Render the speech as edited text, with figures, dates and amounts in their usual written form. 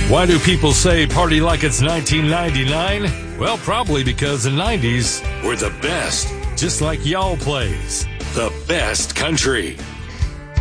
Why do people say party like it's 1999? Well, probably because the 90s were the best, just like y'all plays. The best country.